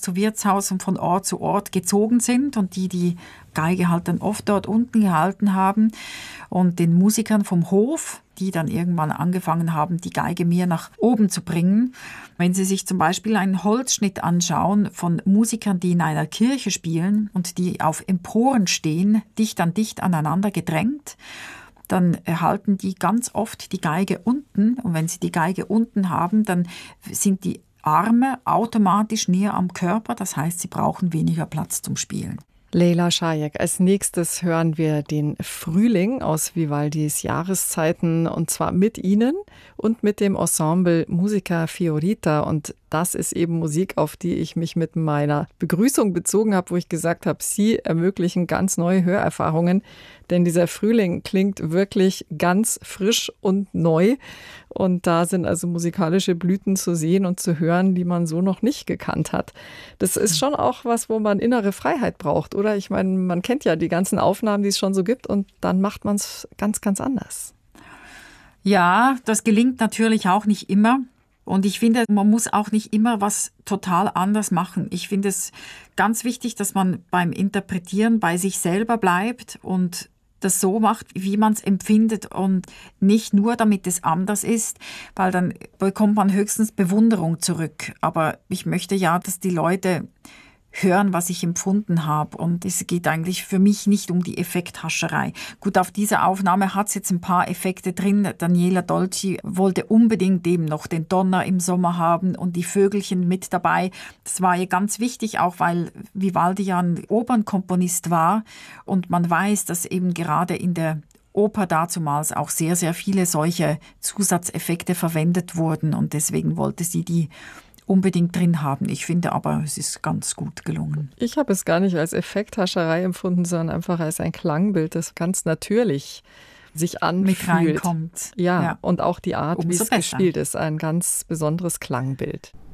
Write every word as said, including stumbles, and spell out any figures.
zu Wirtshaus und von Ort zu Ort gezogen sind und die die Geige halt dann oft dort unten gehalten haben und den Musikern vom Hof, die dann irgendwann angefangen haben, die Geige mehr nach oben zu bringen. Wenn Sie sich zum Beispiel einen Holzschnitt anschauen von Musikern, die in einer Kirche spielen und die auf Emporen stehen, dicht an dicht aneinander gedrängt, dann erhalten die ganz oft die Geige unten. Und wenn sie die Geige unten haben, dann sind die Arme automatisch näher am Körper. Das heißt, sie brauchen weniger Platz zum Spielen. Leyla Shayek. Als nächstes hören wir den Frühling aus Vivaldis Jahreszeiten und zwar mit Ihnen und mit dem Ensemble Musica Fiorita. Und das ist eben Musik, auf die ich mich mit meiner Begrüßung bezogen habe, wo ich gesagt habe, Sie ermöglichen ganz neue Hörerfahrungen, denn dieser Frühling klingt wirklich ganz frisch und neu. Und da sind also musikalische Blüten zu sehen und zu hören, die man so noch nicht gekannt hat. Das ist schon auch was, wo man innere Freiheit braucht, oder? Ich meine, man kennt ja die ganzen Aufnahmen, die es schon so gibt und dann macht man es ganz, ganz anders. Ja, das gelingt natürlich auch nicht immer. Und ich finde, man muss auch nicht immer was total anders machen. Ich finde es ganz wichtig, dass man beim Interpretieren bei sich selber bleibt und das so macht, wie man es empfindet und nicht nur, damit es anders ist, weil dann bekommt man höchstens Bewunderung zurück. Aber ich möchte ja, dass die Leute hören, was ich empfunden habe. Und es geht eigentlich für mich nicht um die Effekthascherei. Gut, auf dieser Aufnahme hat es jetzt ein paar Effekte drin. Daniela Dolci wollte unbedingt eben noch den Donner im Sommer haben und die Vögelchen mit dabei. Das war ihr ganz wichtig, auch weil Vivaldi ja ein Opernkomponist war. Und man weiß, dass eben gerade in der Oper dazumals auch sehr, sehr viele solche Zusatzeffekte verwendet wurden. Und deswegen wollte sie die unbedingt drin haben. Ich finde aber, es ist ganz gut gelungen. Ich habe es gar nicht als Effekthascherei empfunden, sondern einfach als ein Klangbild, das ganz natürlich sich anfühlt. Mit reinkommt. Ja, ja. Und auch die Art, Umso wie es besser. gespielt ist, ein ganz besonderes Klangbild.